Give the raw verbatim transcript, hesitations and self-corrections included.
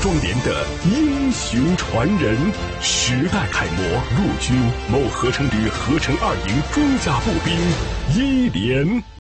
庄连的英雄传人，时代楷模，陆军某合成旅合成二营装甲步兵一连。